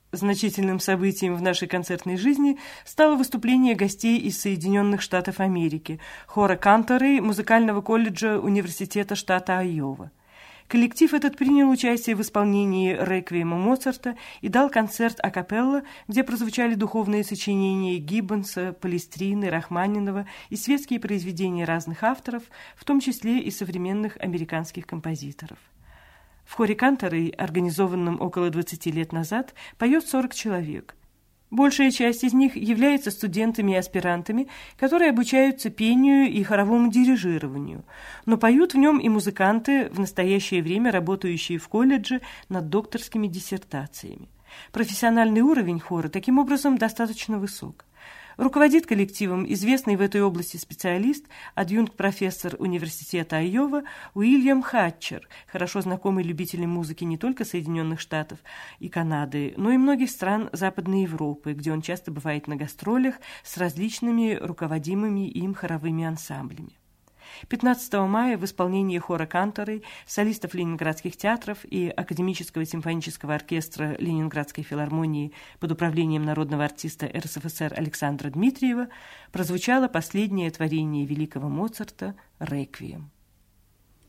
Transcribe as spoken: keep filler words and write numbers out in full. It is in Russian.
Значительным событием в нашей концертной жизни стало выступление гостей из Соединенных Штатов Америки, хора Канторы музыкального колледжа Университета штата Айова. Коллектив этот принял участие в исполнении реквиема Моцарта и дал концерт акапелла, где прозвучали духовные сочинения Гиббонса, Палестрины, Рахманинова и светские произведения разных авторов, в том числе и современных американских композиторов. В хоре Канторы, организованном около двадцати лет назад, поет сорок человек. Большая часть из них является студентами и аспирантами, которые обучаются пению и хоровому дирижированию, но поют в нем и музыканты, в настоящее время работающие в колледже над докторскими диссертациями. Профессиональный уровень хора таким образом достаточно высок. Руководит коллективом известный в этой области специалист, адъюнкт-профессор Университета Айова Уильям Хатчер, хорошо знакомый любителям музыки не только Соединенных Штатов и Канады, но и многих стран Западной Европы, где он часто бывает на гастролях с различными руководимыми им хоровыми ансамблями. пятнадцатого мая в исполнении хора Канторы, солистов ленинградских театров и Академического симфонического оркестра Ленинградской филармонии под управлением народного артиста эр эс эф эс эр Александра Дмитриева прозвучало последнее творение великого Моцарта «Реквием».